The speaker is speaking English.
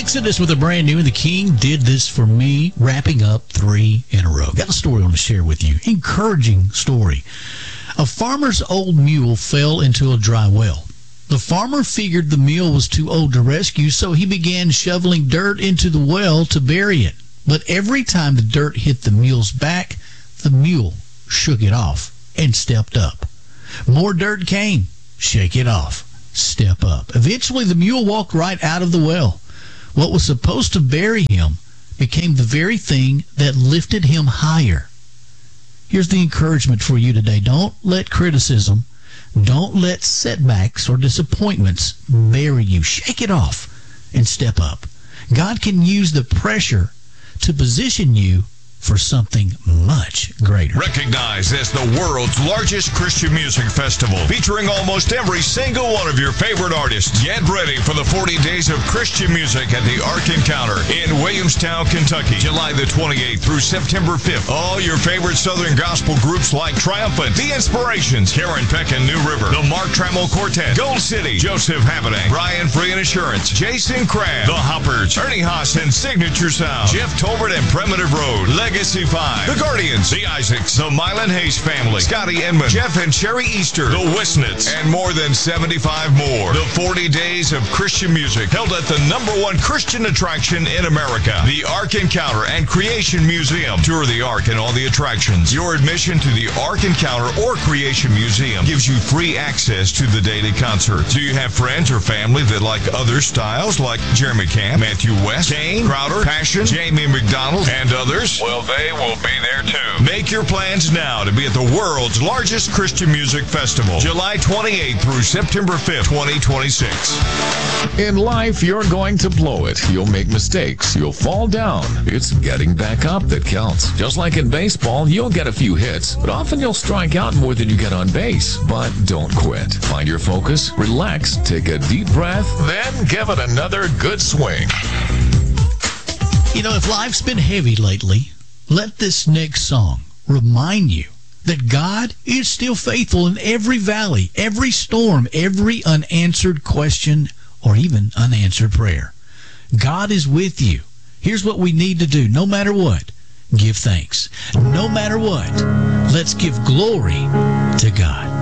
Exodus with a brand new, and the King did this for me, wrapping up 3 in a row. Got a story I want to share with you. Encouraging story. A farmer's old mule fell into a dry well. The farmer figured the mule was too old to rescue, so he began shoveling dirt into the well to bury it. But every time the dirt hit the mule's back, the mule shook it off and stepped up. More dirt came. Shake it off. Step up. Eventually, the mule walked right out of the well. What was supposed to bury him became the very thing that lifted him higher. Here's the encouragement for you today. Don't let criticism, don't let setbacks or disappointments bury you. Shake it off and step up. God can use the pressure to position you for something much greater. Recognized as the world's largest Christian music festival, featuring almost every single one of your favorite artists. Get ready for the 40 days of Christian music at the Ark Encounter in Williamstown, Kentucky, July the 28th through September 5th. All your favorite Southern gospel groups like Triumphant, The Inspirations, Karen Peck and New River, the Mark Trammell Quartet, Gold City, Joseph Habedank, Brian Free and Assurance, Jason Crabb, The Hoppers, Ernie Haas and Signature Sound, Jeff Tolbert and Primitive Road, Legacy 5, The Guardians, The Isaacs, The Mylan Hayes Family, Scotty Inman, Jeff and Sherry Easter, The Wisnets, and more than 75 more. The 40 days of Christian music held at the #1 Christian attraction in America, the Ark Encounter and Creation Museum. Tour the Ark and all the attractions. Your admission to the Ark Encounter or Creation Museum gives you free access to the daily concerts. Do you have friends or family that like other styles like Jeremy Camp, Matthew West, Kane, Crowder, Passion, Jamie McDonald, and others? Well, they will be there too. Make your plans now to be at the world's largest Christian music festival, July 28th through September 5th, 2026. In life, you're going to blow it. You'll make mistakes. You'll fall down. It's getting back up that counts. Just like in baseball, you'll get a few hits, but often you'll strike out more than you get on base. But don't quit. Find your focus, relax, take a deep breath, then give it another good swing. You know, if life's been heavy lately, let this next song remind you that God is still faithful in every valley, every storm, every unanswered question, or even unanswered prayer. God is with you. Here's what we need to do. No matter what, give thanks. No matter what, let's give glory to God.